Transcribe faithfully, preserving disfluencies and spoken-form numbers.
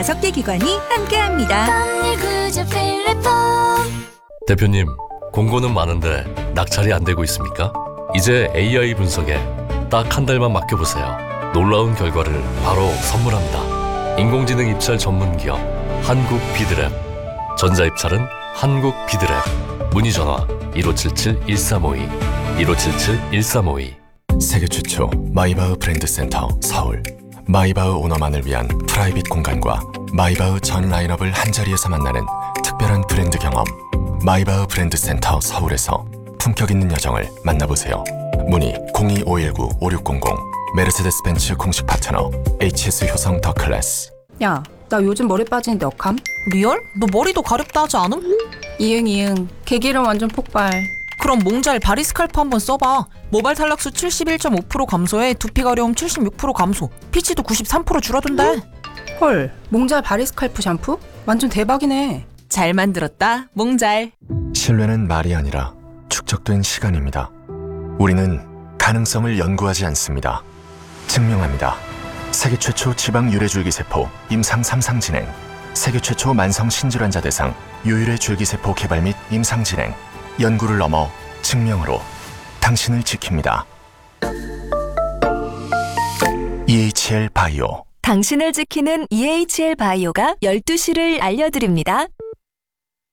다섯 개 기관이 함께합니다. 대표님, 공고는 많은데 낙찰이 안 되고 있습니까? 이제 에이아이 분석에 딱 한 달만 맡겨보세요. 놀라운 결과를 바로 선물합니다. 인공지능 입찰 전문 기업 한국 비드랩. 전자입찰은 한국 비드랩. 문의 전화 일오칠칠 일삼오이 일오칠칠 일삼오이. 세계 최초 마이바흐 브랜드 센터 서울. 마이바흐 오너만을 위한 프라이빗 공간과 마이바흐 전 라인업을 한자리에서 만나는 특별한 브랜드 경험. 마이바흐 브랜드 센터 서울에서 품격 있는 여정을 만나보세요. 문의 공이오일구 오육공공. 메르세데스 벤츠 공식 파트너 에이치에스 효성 더 클래스. 야, 나 요즘 머리 빠지는데 억함? 리얼? 너 머리도 가렵다 하지 않음? 이응 이응 개기름 완전 폭발. 그럼 몽잘 바리스칼프 한번 써봐. 모발 탈락수 칠십일 점 오 퍼센트 감소에 두피 가려움 칠십육 퍼센트 감소, 피치도 구십삼 퍼센트 줄어든대. 헐, 몽잘 바리스칼프 샴푸? 완전 대박이네. 잘 만들었다, 몽잘. 신뢰는 말이 아니라 축적된 시간입니다. 우리는 가능성을 연구하지 않습니다. 증명합니다. 세계 최초 지방 유래줄기세포 임상 삼 상 진행. 세계 최초 만성 신질환자 대상 유일의 줄기세포 개발 및 임상 진행. 연구를 넘어 증명으로 당신을 지킵니다. 이에이치엘 바이오. 당신을 지키는 이에이치엘 바이오가 열두 시를 알려드립니다.